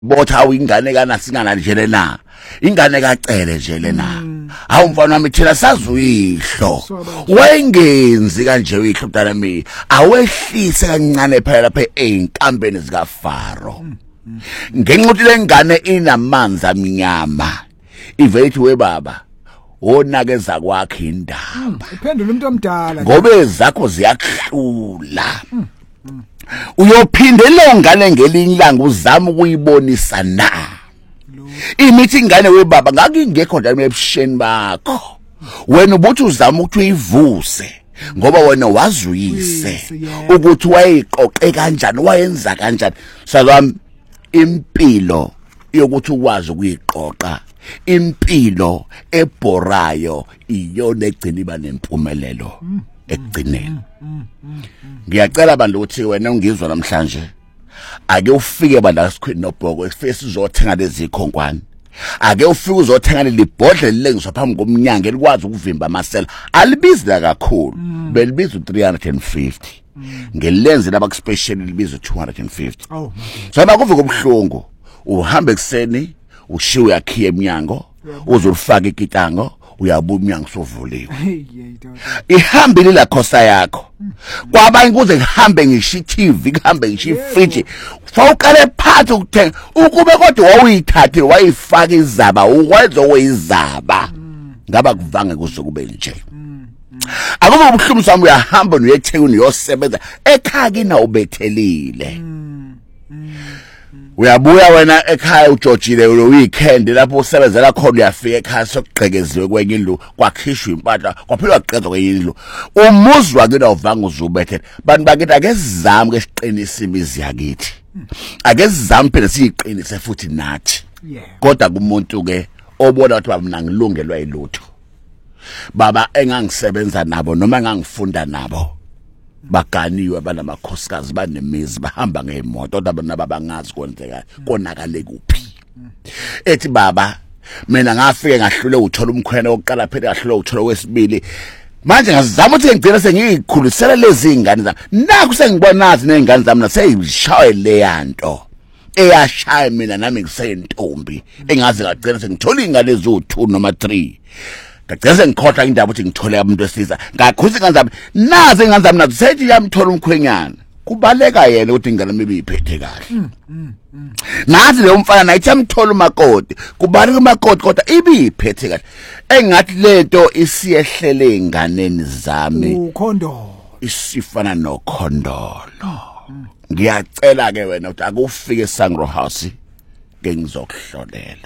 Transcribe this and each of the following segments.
botha ingane kana singana nje lena ingane kacele nje lena hawu mfana wami thina sazuyihlo wengenzi kanje uyihlo mntana mi awehlise kancane phela lapha einkambeni zika Faro ngenxa lengane inamanzi amnyama ivethi webaba onakeza kwakhe indaba iphendula umuntu omdala ngobe zakho ziyakhula uyophinde longane ngelinye ilanga uzama ukuyibonisa na imithi ingane webaba ngakingekho njalo ebusheni bakho wena ubuthi uzama ukuthi uyivuse ngoba wena wazuyise ukuthi wayiqoqe kanjani wayenza kanjani salwami impilo yokuthi ukwazi ukuyiqoqa impilo ebhorayo iyona egcina iba nempumelelo ekugcineni ngiyacela abantu ukuthi wena ungizwa namhlanje ake ufike banda sikhwini nobhoko esifike sizothenga lezi khonkwane ake ufike uzothenga libhodle lilengiswa phambi komnyango elikwazi ukuvimba amasela alibizi la kakhulu belibiza 350 ngelenze laba special libiza 250 so makuve kubhlungu uhambe ekseni ushiwe yakhiye eminyango uzulifaka ikitango uyabuya umnyango sovuliwe ihambile la khosa yakho kwabanye kuze ngihambe ngisho iTV kuhambe ngisho ifridge fawukale phansi ukuthenga ukube kodwa wawuyithathe wayifaka izaba ukwenza oyizaba ngaba kuvange kuze kube nje akube ubuhlungu sami uyahamba uyeThekwini uyosebenza ekhaya kina ubethelile uyabuya wena ekhaya ujojile lo weekend lapho usebenzela khona uyafika ekhaya sokugqekeziwe kwenye indlu kwakhishwa impahla kwaphela kwaqedwa kwenye indlu umuzwa kina uvanga uzubethela bantu bakithi ake sizame ke siqinise imizi yakithi ake sizame phela siyiqinise futhi nathi kodwa kumuntu ke obona ukuthi bamna ngilungelwa yilutho baba engangisebenza nabo noma engangifunda nabo baganiwe banamakhosikazi banemizi bahamba ngeemoto kodwa bona babangazi kwenzeka konakale kuphi ethi baba mina ngafike ngahlule uthola umkhwene oqala phela ngahlule uthola wesibili manje ngazama ukuthi ngigcina sengikhulisela lezi ingane zami naku sengibonazi nezingane zami naseyishaye le yanto eyashaya mina nami ngisentombi engazi ngagcina sengithola ingane ezo2 noma 3 ngagcina ngikhohlwa indaba ukuthi ngithole umuntu wesilisa ngakhuza ingane zami nazi ingane zami nazo sethi yamthola umkhwenyana kubaleka yena ukuthi ingane mibi iphethe kahle nazi le umfana nayithi yamthola umakoti kubaleka umakoti kodwa ibiphethe kahle engathi lento isiyehlele inganeni zami ukhondo isifana nokhondolo ngiyacela ke wena ukuthi akufike eSangro House ke ngizokuhlolela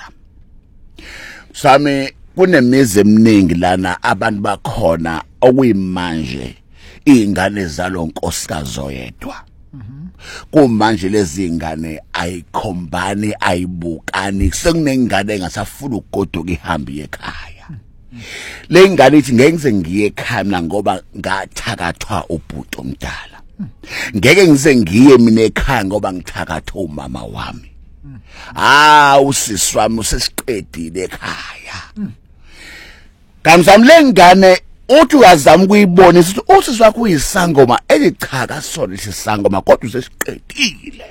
sami kunemizi eminingi lana abantu bakhona okuyimanje ingane zalo nkosikazi oyedwa kumanje lezi ingane ayikhombani ayibukani sekunengane engasafuna ukugoduka ihambe ekhaya le ngane ithi ngeke ngize ngiye ekhaya mina ngoba ngathakathwa ubhuti omdala ngeke ngize ngiye mina ekhaya ngoba ngithakathwa umama wami usisi wami usesiqedile ekhaya kamzami lengane uthi uyazama ukuyibona ukuthi usisi wakho uyisangoma elichaka sona isangoma kodwa usesiqedile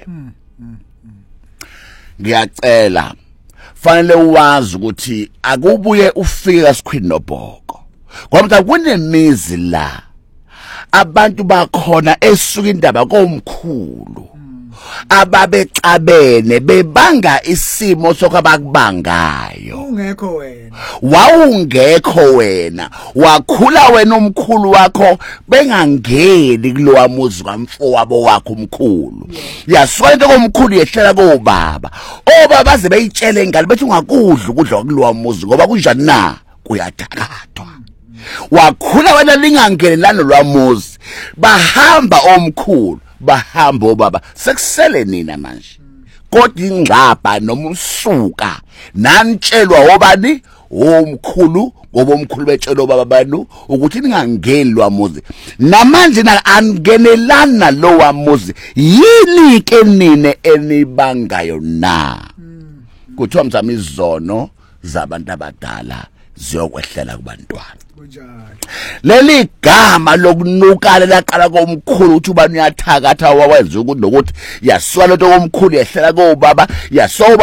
ngiyacela fanele uwazi ukuthi akubuye ufike asikhwini nobhoko ngoba kunemizi la abantu bakhona esuka indaba komkhulu ababecabene bebanga isimo sokubakubangayo ungekho wena wawungekho wena wakhula wena umkhulu wakho bengangeni kulowa muzi kamfowabo wakho umkhulu yaswente komkhulu yehlela kobaba obaba baze beyitshele ingane bethi ungakudla ukudla kulowa muzi ngoba kunjani na kuyathakathwa wakhula wena lingangeni lana lwamuzi bahamba omkhulu bahamba obaba sekusele nina manje kodwa ingxaba noma usuka nanitshelwa obani omkhulu ngoba omkhulu betshelwa obaba banu ukuthi ningangeni lwamuzi namanje na angenelana lo wamuzi yini ke nine enibangayo na kuthiwa mzama izono zabantu abadala ziyokwehlela kubantwana. kunjalo Leli gama lokunukala laqala komkhulu uthi ubani uyathakatha wawenza ukuthi nokuthi yaswala into komkhulu yehlela kobaba yasoba